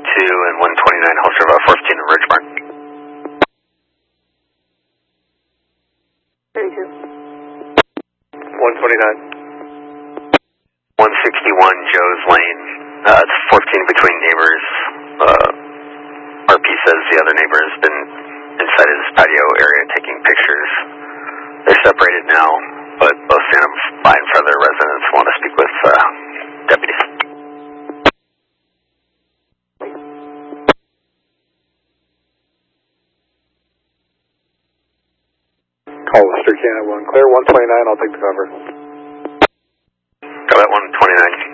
and 129, I'll serve 415 in Ridgemark. 32. 129. 161 Joe's Lane. It's 14 between neighbors. RP says the other neighbor has been inside his patio area taking pictures. They're separated now, but both stand by in front of their residence, want to speak with deputies. Hollister, Canada 1 clear, 129, I'll take the cover. Got that 129.